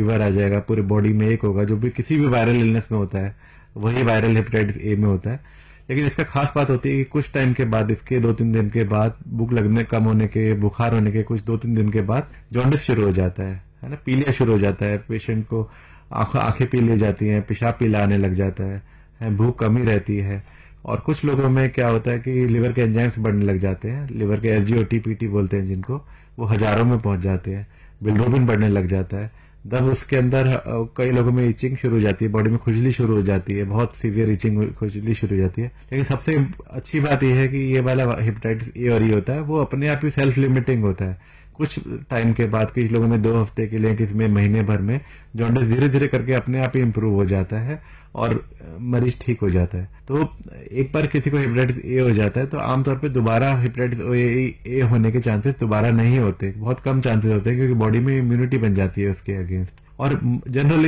Fever आ जाएगा, पूरे body में एक होगा, जो भी किसी भी वायरल इलनेस में होता है वही वायरल हेपेटाइटिस ए में होता है। लेकिन इसका खास बात होती है कि कुछ टाइम के बाद, इसके 2-3 दिन के बाद, भूख लगने कम होने के, बुखार होने के कुछ 2-3 दिन के बाद जॉन्डिस शुरू हो जाता है ना, पीलिया शुरू हो जाता है, पेशेंट को आंखें पीली जाती हैं, पेशाब पीला आने लग जाता है, भूख कमी रहती है। और कुछ लोगों में क्या होता है कि लिवर के एंजाइम्स बढ़ने लग जाते हैं, लिवर के SGOT-PT बोलते हैं जिनको, वो हजारों में पहुंच जाते हैं, बिलिरुबिन बढ़ने लग जाता है। तब उसके अंदर कई लोगों में इचिंग शुरू हो जाती है, बॉडी में खुजली शुरू हो जाती है, बहुत सीवियर इचिंग खुजली शुरू हो जाती है। लेकिन सबसे अच्छी बात यह है कि ये वाला हेपेटाइटिस ए और ई होता है वो अपने आप ही सेल्फ लिमिटिंग होता है। कुछ टाइम के बाद, कुछ लोगों में 2 हफ्ते के लिए, किसी में महीने भर में जॉन्डिस धीरे धीरे करके अपने आप ही इंप्रूव हो जाता है और मरीज ठीक हो जाता है। तो एक बार किसी को हेपेटाइटिस ए हो जाता है तो आमतौर पे दोबारा हेपेटाइटिस ए होने के चांसेस दोबारा नहीं होते, बहुत कम चांसेस होते हैं, क्योंकि बॉडी में इम्यूनिटी बन जाती है उसके अगेंस्ट। और जनरली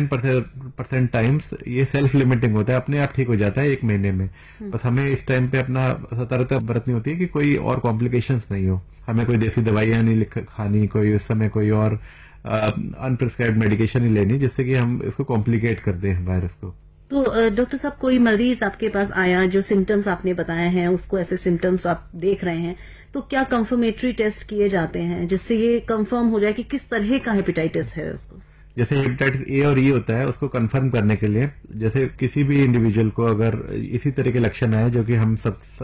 99% टाइम्स ये सेल्फ लिमिटिंग होता है, अपने आप ठीक हो जाता है 1 महीने में। बस हमें इस टाइम पे अपना सतर्कता बरतनी होती है कि कोई और कॉम्प्लिकेशंस नहीं हो, हमें कोई देसी दवाइयां नहीं खानी, कोई उस समय कोई और अनप्रिस्क्राइब्ड मेडिकेशन ही लेनी जिससे कि हम इसको कॉम्प्लिकेट कर दें वायरस को। तो डॉक्टर साहब, कोई मरीज आपके पास आया जो सिम्टम्स आपने बताए हैं, उसको ऐसे सिम्टम्स आप देख रहे हैं, तो क्या कंफर्मेटरी टेस्ट किए जाते हैं जिससे ये कंफर्म हो जाए कि किस तरह का हेपेटाइटिस है उसको? जैसे हेपेटाइटिस ए और ई होता है, उसको कंफर्म करने के लिए, जैसे किसी भी इंडिविजुअल को अगर इसी तरह के लक्षण आए जो कि हम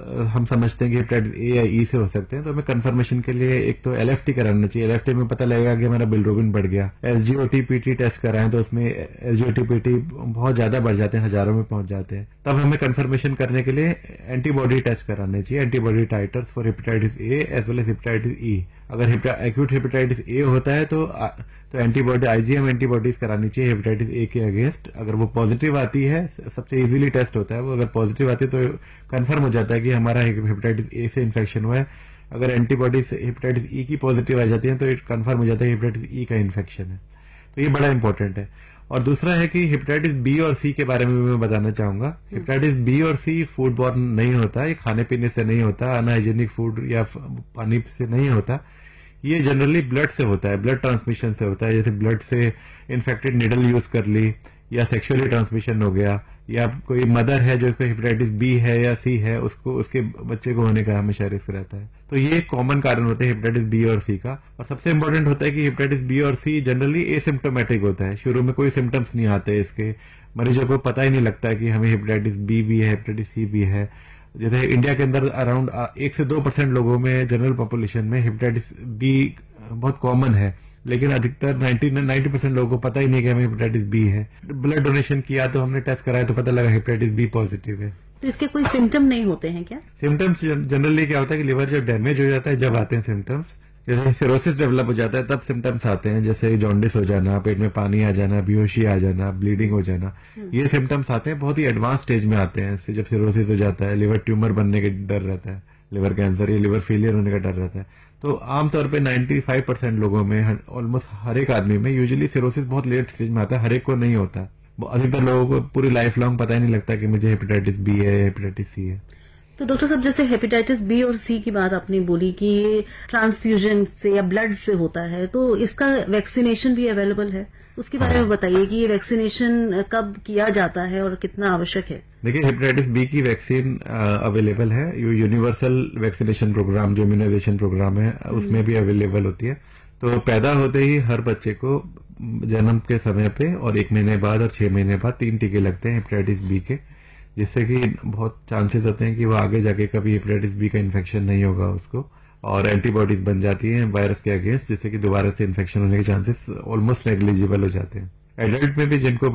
समझते हैं कि हेपेटाइटिस ए या ई से हो सकते हैं, तो हमें कंफर्मेशन के लिए एक तो LFT कराना चाहिए। LFT में पता लगेगा कि हमारा बिलिरुबिन बढ़ गया। SGOT-PT टेस्ट कराएं तो उसमें SGOT-PT बहुत ज्यादा बढ़ जाते हैं, हजारों में पहुंच जाते हैं। तब हमें कंफर्मेशन करने के लिए एंटीबॉडी टेस्ट कराने चाहिए, antibody titres for hepatitis A as well as hepatitis E. अगर एक्यूट हेपेटाइटिस ए होता है तो एंटीबॉडी, IgM एंटीबॉडीज करानी चाहिए हेपेटाइटिस ए के अगेंस्ट। अगर वो पॉजिटिव आती है, सबसे इजीली टेस्ट होता है वो, अगर पॉजिटिव आती है तो कंफर्म हो जाता है कि हमारा हेपेटाइटिस ए से इन्फेक्शन हुआ है। अगर एंटीबॉडीज हेपेटाइटिस ई की पॉजिटिव आ जाती है तो कंफर्म हो जाता है हेपेटाइटिस ई का इन्फेक्शन है। तो ये बड़ा इंपॉर्टेंट है। और दूसरा है कि हेपेटाइटिस बी और सी के बारे में मैं बताना चाहूंगा। हेपेटाइटिस बी और सी फूड बॉर्न नहीं होता, ये खाने पीने से नहीं होता, अनहाइजीनिक फूड या पानी से नहीं होता, ये जनरली ब्लड से होता है, ब्लड ट्रांसमिशन से होता है। जैसे ब्लड से इन्फेक्टेड निडल यूज कर ली, या सेक्सुअली ट्रांसमिशन हो गया, या कोई मदर है जो हेपेटाइटिस बी है या सी है, उसको उसके बच्चे को होने का हमेशा रिस्क रहता है। तो ये कॉमन कारण होते हैं हेपेटाइटिस बी और सी का। और सबसे इंपॉर्टेंट होता है कि हेपेटाइटिस बी और सी जनरली एसिम्प्टोमेटिक होता है, शुरू में कोई सिम्टम्स नहीं आते इसके, मरीजों को पता ही नहीं लगता कि हमें हेपेटाइटिस बी भी है, हेपेटाइटिस सी भी है। जैसे इंडिया के अंदर अराउंड 1 से 2% लोगों में, जनरल पॉपुलेशन में हेपेटाइटिस बी बहुत कॉमन है, लेकिन अधिकतर 90% लोगों को पता ही नहीं कि हमें हेपेटाइटिस बी है। ब्लड डोनेशन किया तो हमने टेस्ट कराया तो पता लगा हेपेटाइटिस बी पॉजिटिव है। तो इसके कोई सिम्टम नहीं होते हैं क्या? सिम्टम्स जनरली क्या होता है कि लिवर जब डैमेज हो जाता है जब आते हैं सिम्टम्स। जैसे सिरोसिस डेवलप हो जाता है तब सिम्टम्स आते हैं, जैसे जॉन्डिस हो जाना, पेट में पानी आ जाना, बेहोशी आ जाना, ब्लीडिंग हो जाना, ये सिम्टम्स आते हैं, बहुत ही एडवांस स्टेज में आते हैं। जब सिरोसिस हो जाता है, लिवर ट्यूमर बनने का डर रहता है, लिवर कैंसर या लिवर फेलियर होने का डर रहता है। तो आमतौर पे 95% लोगों में, ऑलमोस्ट हर एक आदमी में यूजुअली सिरोसिस बहुत लेट स्टेज में आता है, हर एक को नहीं होता। अधिकतर लोगों को पूरी लाइफ लॉन्ग पता ही नहीं लगता कि मुझे हेपेटाइटिस बी है, हेपेटाइटिस सी है। तो डॉक्टर साहब, जैसे हेपेटाइटिस बी और सी की बात आपने बोली कि ये ट्रांसफ्यूजन से या ब्लड से होता है, तो इसका वैक्सीनेशन भी अवेलेबल है, उसके बारे में बताइए कि ये वैक्सीनेशन कब किया जाता है और कितना आवश्यक है? देखिए, हेपेटाइटिस बी की वैक्सीन अवेलेबल है, यूनिवर्सल वैक्सीनेशन प्रोग्राम जो इम्यूनाइजेशन प्रोग्राम है उसमें भी अवेलेबल होती है। तो पैदा होते ही हर बच्चे को जन्म के समय पे और 1 महीने बाद और 6 महीने बाद 3 टीके लगते हैं हेपेटाइटिस बी के, जिससे कि बहुत चांसेस होते हैं कि वो आगे जाके कभी हेपेटाइटिस बी का इन्फेक्शन नहीं होगा उसको, और एंटीबॉडीज बन जाती हैं वायरस के अगेंस्ट, जिससे कि दोबारा से इन्फेक्शन होने के चांसेस ऑलमोस्ट नेग्लिजिबल हो जाते हैं। एडल्ट में भी जिनको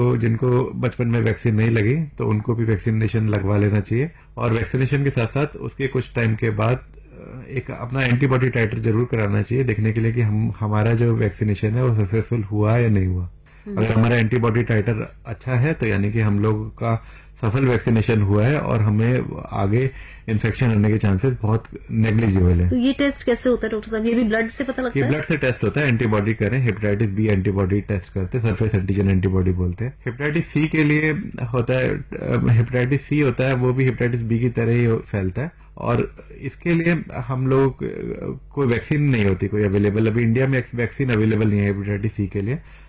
बचपन में वैक्सीन नहीं लगी तो उनको भी वैक्सीनेशन लगवा लेना चाहिए, और वैक्सीनेशन के साथ साथ उसके कुछ टाइम के बाद एक अपना एंटीबॉडी टाइटर जरूर कराना चाहिए, देखने के लिए कि हमारा जो वैक्सीनेशन है वो सक्सेसफुल हुआ या नहीं हुआ। अगर हमारा एंटीबॉडी टाइटर अच्छा है तो यानी कि हम लोग का सफल वैक्सीनेशन हुआ है और हमें आगे इन्फेक्शन होने के चांसेस बहुत नेग्लिजिबल है। तो ये टेस्ट कैसे होता है डॉक्टर साहब? ये भी ब्लड से पता लगता है? ये ब्लड से टेस्ट होता है, एंटीबॉडी करें, हेपेटाइटिस बी एंटीबॉडी टेस्ट करते हैं, सरफेस एंटीजन एंटीबॉडी बोलते हैं। हेपेटाइटिस सी के लिए होता है, हेपेटाइटिस सी होता है, वो भी हेपेटाइटिस बी की तरह ही फैलता है, और इसके लिए हम लोग कोई वैक्सीन नहीं होती कोई अवेलेबल, अभी इंडिया में वैक्सीन अवेलेबल नहीं है हेपेटाइटिस सी के लिए।